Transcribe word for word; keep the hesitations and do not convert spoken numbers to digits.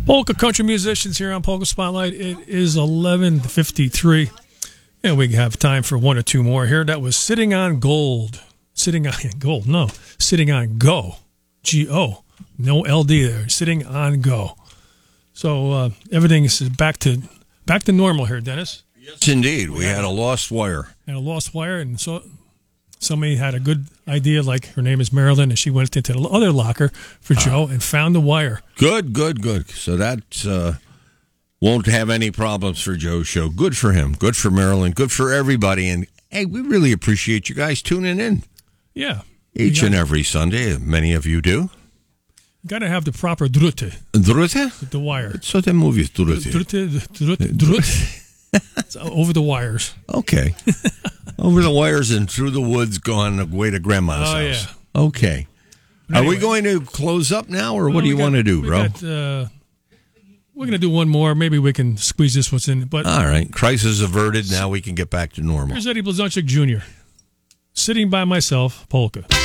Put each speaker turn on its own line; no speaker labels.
Polka country musicians here on Polka Spotlight. It is eleven fifty-three, and we have time for one or two more here. That was Sitting on Gold. Sitting on Gold, no. Sitting on Go. G O. No L D there. Sitting on Go. So uh, everything is back to back to normal here, Dennis.
Yes, indeed. We had a lost wire.
Had a lost wire, and so somebody had a good idea, like her name is Marilyn, and she went into the other locker for Joe and found the wire.
Good, good, good. So that uh, won't have any problems for Joe's show. Good for him. Good for Marilyn. Good for everybody. And, hey, we really appreciate you guys tuning in.
Yeah.
Each and every Sunday. Many of you do.
Got to have the proper drute.
Drute?
With the wire.
Co ten mówisz, drute?
Drute, drute, drute. It's over the wires.
Okay. Over the wires and through the woods going away to Grandma's
oh,
house.
Yeah.
Okay.
Anyway,
Are we going to close up now, or
well,
what do you
got,
want to do, bro?
Got, uh, we're going to do one more. Maybe we can squeeze this one in. But
all right. Crisis averted. Now we can get back to normal.
Here's Eddie Blazonczyk Junior Sitting by Myself, polka.